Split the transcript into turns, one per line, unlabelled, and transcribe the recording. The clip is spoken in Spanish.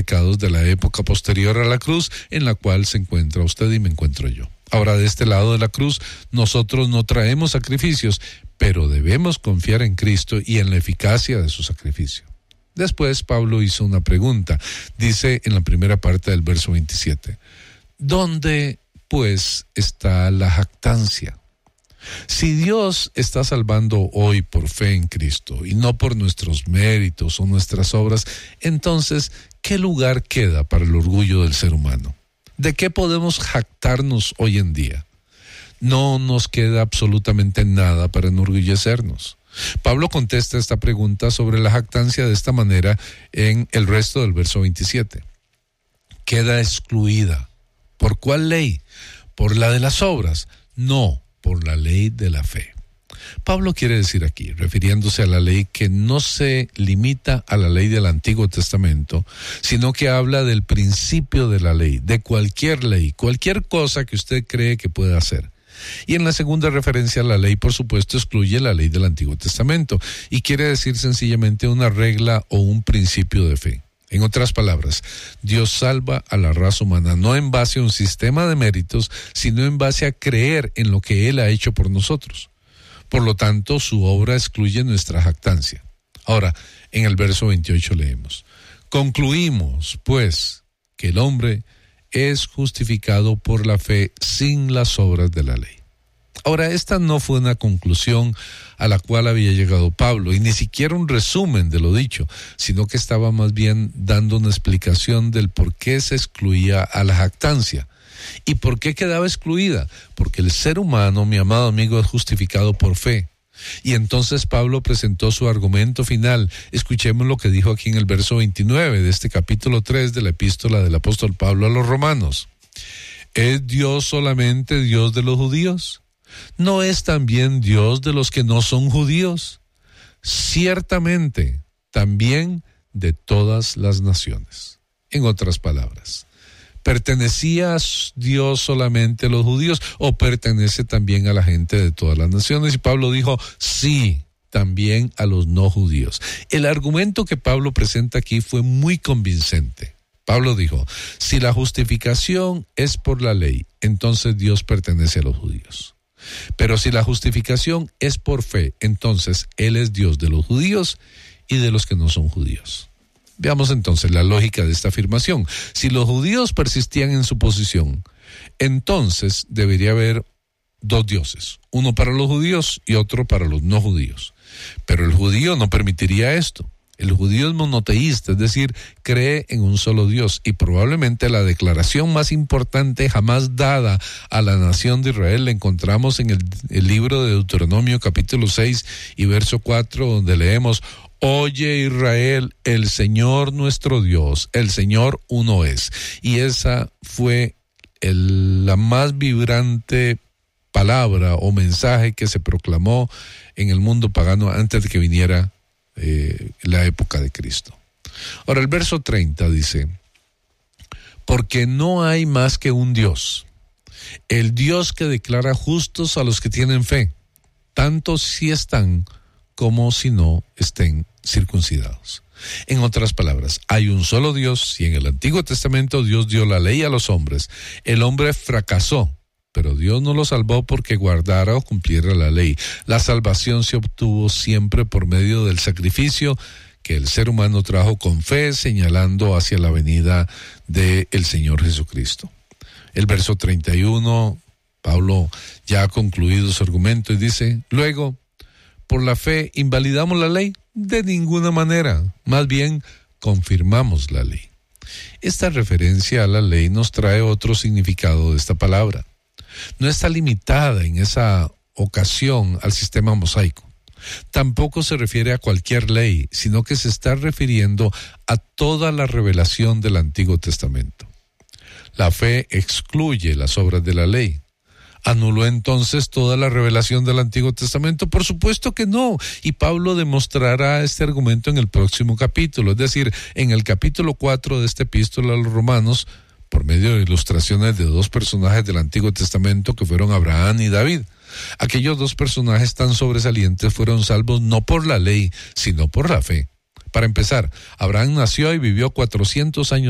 pecados de la época posterior a la cruz, en la cual se encuentra usted y me encuentro yo. Ahora, de este lado de la cruz, nosotros no traemos sacrificios, pero debemos confiar en Cristo y en la eficacia de su sacrificio. Después, Pablo hizo una pregunta. Dice en la primera parte del verso 27, ¿dónde, pues, está la jactancia? Si Dios está salvando hoy por fe en Cristo y no por nuestros méritos o nuestras obras, entonces, ¿qué lugar queda para el orgullo del ser humano? ¿De qué podemos jactarnos hoy en día? No nos queda absolutamente nada para enorgullecernos. Pablo contesta esta pregunta sobre la jactancia de esta manera en el resto del verso 27. Queda excluida. ¿Por cuál ley? ¿Por la de las obras? No, por la ley de la fe. Pablo quiere decir aquí, refiriéndose a la ley, que no se limita a la ley del Antiguo Testamento, sino que habla del principio de la ley, de cualquier ley, cualquier cosa que usted cree que pueda hacer. Y en la segunda referencia a la ley, por supuesto, excluye la ley del Antiguo Testamento y quiere decir sencillamente una regla o un principio de fe. En otras palabras, Dios salva a la raza humana no en base a un sistema de méritos, sino en base a creer en lo que Él ha hecho por nosotros. Por lo tanto, su obra excluye nuestra jactancia. Ahora, en el verso 28 leemos, concluimos, pues, que el hombre es justificado por la fe sin las obras de la ley. Ahora, esta no fue una conclusión a la cual había llegado Pablo, y ni siquiera un resumen de lo dicho, sino que estaba más bien dando una explicación del por qué se excluía a la jactancia. ¿Y por qué quedaba excluida? Porque el ser humano, mi amado amigo, es justificado por fe. Y entonces Pablo presentó su argumento final. Escuchemos lo que dijo aquí en el verso 29 de este capítulo 3 de la epístola del apóstol Pablo a los romanos. ¿Es Dios solamente Dios de los judíos? ¿No es también Dios de los que no son judíos? Ciertamente, también de todas las naciones. En otras palabras, ¿pertenecía Dios solamente a los judíos o pertenece también a la gente de todas las naciones? Y Pablo dijo, sí, también a los no judíos. El argumento que Pablo presenta aquí fue muy convincente. Pablo dijo, si la justificación es por la ley, entonces Dios pertenece a los judíos. Pero si la justificación es por fe, entonces Él es Dios de los judíos y de los que no son judíos. Veamos entonces la lógica de esta afirmación. Si los judíos persistían en su posición, entonces debería haber dos dioses, uno para los judíos y otro para los no judíos. Pero el judío no permitiría esto. El judío es monoteísta, es decir, cree en un solo Dios, y probablemente la declaración más importante jamás dada a la nación de Israel la encontramos en el libro de Deuteronomio capítulo 6 y verso 4, donde leemos, oye Israel, el Señor nuestro Dios, el Señor uno es. Y esa fue la más vibrante palabra o mensaje que se proclamó en el mundo pagano antes de que viniera la época de Cristo. Ahora el verso 30 dice, porque no hay más que un Dios, el Dios que declara justos a los que tienen fe, tanto si están como si no estén circuncidados. En otras palabras, hay un solo Dios, y en el Antiguo Testamento Dios dio la ley a los hombres. El hombre fracasó, pero Dios no lo salvó porque guardara o cumpliera la ley. La salvación se obtuvo siempre por medio del sacrificio que el ser humano trajo con fe, señalando hacia la venida del Señor Jesucristo. El verso 31, Pablo ya ha concluido su argumento y dice, luego, ¿por la fe invalidamos la ley? De ninguna manera, más bien confirmamos la ley. Esta referencia a la ley nos trae otro significado de esta palabra. No está limitada en esa ocasión al sistema mosaico. Tampoco se refiere a cualquier ley, sino que se está refiriendo a toda la revelación del Antiguo Testamento. La fe excluye las obras de la ley. ¿Anuló entonces toda la revelación del Antiguo Testamento? Por supuesto que no, y Pablo demostrará este argumento en el próximo capítulo, es decir, en el capítulo 4 de esta epístola a los Romanos, por medio de ilustraciones de dos personajes del Antiguo Testamento que fueron Abraham y David. Aquellos dos personajes tan sobresalientes fueron salvos no por la ley, sino por la fe. Para empezar, Abraham nació y vivió 400 años